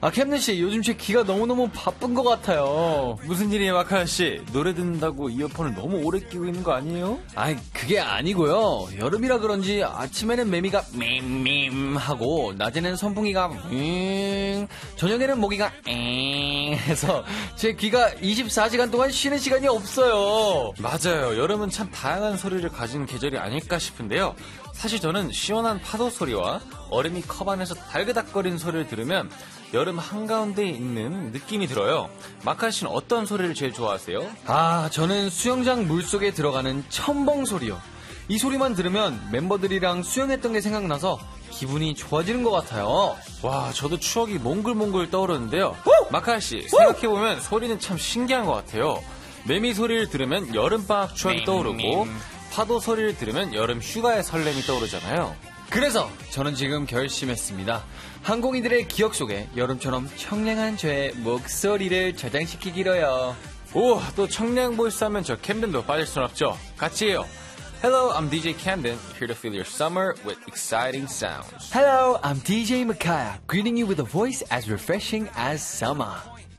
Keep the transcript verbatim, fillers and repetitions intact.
아, 캠든씨, 요즘 제 귀가 너무너무 바쁜 것 같아요. 무슨 일이에요, 마카야씨? 노래 듣는다고 이어폰을 너무 오래 끼고 있는 거 아니에요? 아이, 그게 아니고요. 여름이라 그런지 아침에는 매미가 밈밈 하고 낮에는 선풍기가 윙, 저녁에는 모기가 엥 해서 제 귀가 이십사 시간 동안 쉬는 시간이 없어요. 맞아요. 여름은 참 다양한 소리를 가진 계절이 아닐까 싶은데요. 사실 저는 시원한 파도 소리와 얼음이 컵 안에서 달그닥거리는 소리를 들으면 여름 한가운데 있는 느낌이 들어요. 마카 씨는 어떤 소리를 제일 좋아하세요? 아, 저는 수영장 물속에 들어가는 첨벙 소리요. 이 소리만 들으면 멤버들이랑 수영했던 게 생각나서 기분이 좋아지는 것 같아요. 와, 저도 추억이 몽글몽글 떠오르는데요. 마카 씨, 생각해보면 소리는 참 신기한 것 같아요. 매미 소리를 들으면 여름방학 추억이 떠오르고 파도 소리를 들으면 여름 휴가의 설렘이 떠오르잖아요. 그래서 저는 지금 결심했습니다. 항공이들의 기억 속에 여름처럼 청량한 저의 목소리를 저장시키기로요. 오, 또 청량 보이스 하면 저 캠든도 빠질 순 없죠. 같이 해요. Hello, I'm 디제이 Camden, here to fill your summer with exciting sounds. Hello, I'm 디제이 Makaya, greeting you with a voice as refreshing as summer.